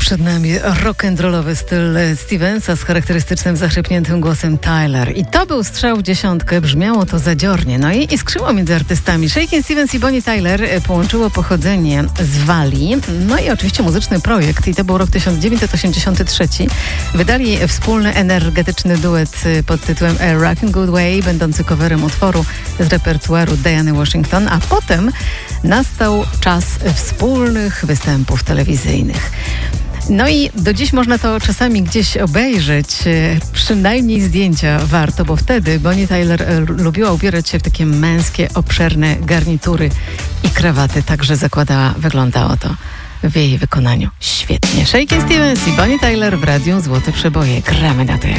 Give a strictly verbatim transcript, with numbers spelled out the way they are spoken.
Przed nami rock'n'rollowy styl Stevensa z charakterystycznym, zachrypniętym głosem Tyler. I to był strzał w dziesiątkę, brzmiało to zadziornie. No i iskrzyło między artystami. Shakin' Stevens i Bonnie Tyler połączyło pochodzenie z Walii, no i oczywiście muzyczny projekt. I to był rok tysiąc dziewięćset osiemdziesiąty trzeci. Wydali wspólny, energetyczny duet pod tytułem A Rockin' Good Way, będący coverem utworu z repertuaru Diany Washington, a potem nastał czas wspólnych występów telewizyjnych. No i do dziś można to czasami gdzieś obejrzeć, przynajmniej zdjęcia warto, bo wtedy Bonnie Tyler lubiła ubierać się w takie męskie, obszerne garnitury i krawaty, także zakładała, wyglądało to w jej wykonaniu świetnie. Shakin' Stevens i Bonnie Tyler w radiu Złote Przeboje. Gramy na to jak